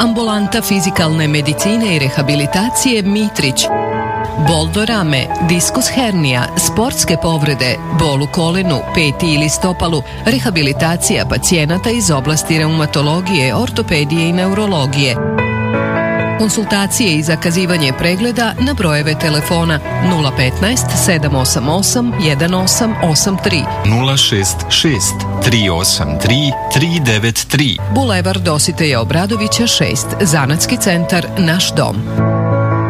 Ambulanta fizikalne medicine i rehabilitacije Mitrić. Bol do rame, diskus hernija, sportske povrede, bol u kolenu, peti ili stopalu, rehabilitacija pacijenata iz oblasti reumatologije, ortopedije i neurologije. Konsultacije i zakazivanje pregleda na brojeve telefona 015 788 1883, 066 383 393, Bulevar Dositeja Obradovića 6, Zanatski centar Naš dom.